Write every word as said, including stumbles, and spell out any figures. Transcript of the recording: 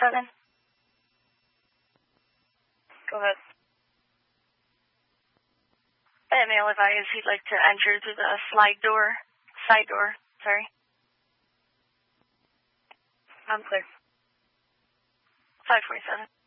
forty-seven. Go ahead. That male advised he'd like to enter through the slide door, side door, sorry. I'm clear. five forty-seven.